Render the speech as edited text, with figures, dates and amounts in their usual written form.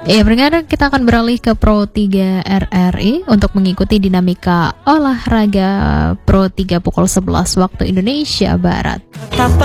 Ya, sekarang kita akan beralih ke Pro 3 RRI untuk mengikuti dinamika olahraga Pro 3 pukul 11 waktu Indonesia Barat.